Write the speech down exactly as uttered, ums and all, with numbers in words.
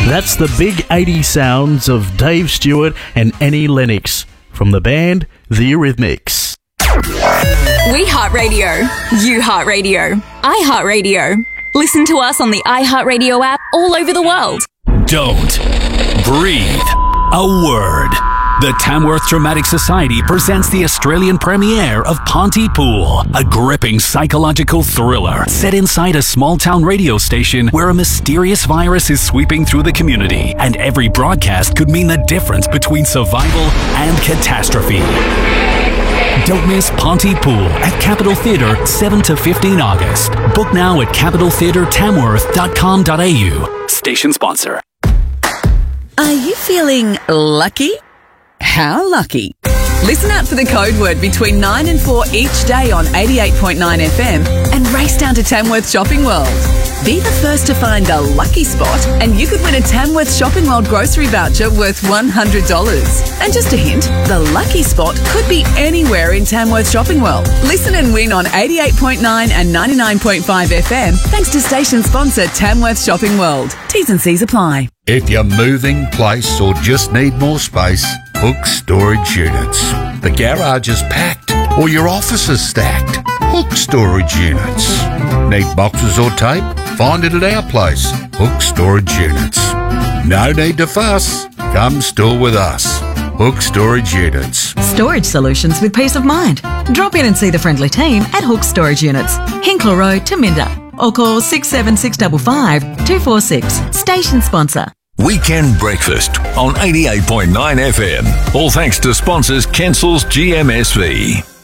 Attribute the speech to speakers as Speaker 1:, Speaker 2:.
Speaker 1: That's the big eighties sounds of Dave Stewart and Annie Lennox from the band The Eurythmics.
Speaker 2: We Heart Radio. You Heart Radio. I Heart Radio. Listen to us on the iHeartRadio app all over the world.
Speaker 3: Don't breathe a word. The Tamworth Dramatic Society presents the Australian premiere of Pontypool, a gripping psychological thriller set inside a small-town radio station where a mysterious virus is sweeping through the community, and every broadcast could mean the difference between survival and catastrophe. Don't miss Pontypool at Capitol Theatre, seven to fifteen August. Book now at capital theatre tamworth dot com dot a u. Station sponsor.
Speaker 4: Are you feeling lucky? How lucky? Listen out for the code word between nine and four each day on eighty-eight point nine F M and race down to Tamworth Shopping World. Be the first to find a lucky spot and you could win a Tamworth Shopping World grocery voucher worth one hundred dollars. And just a hint, the lucky spot could be anywhere in Tamworth Shopping World. Listen and win on eighty-eight point nine and ninety-nine point five F M thanks to station sponsor Tamworth Shopping World. T's and C's apply.
Speaker 5: If you're moving, place or just need more space, Hook Storage Units. The garage is packed or your office is stacked. Hook Storage Units. Need boxes or tape? Find it at our place, Hook Storage Units. No need to fuss. Come store with us. Hook Storage Units.
Speaker 6: Storage solutions with peace of mind. Drop in and see the friendly team at Hook Storage Units, Hinkler Road, Taminda, or call six seven six five five two four six. Station sponsor.
Speaker 7: Weekend Breakfast on eighty-eight point nine F M. All thanks to sponsors Kensel's G M S V.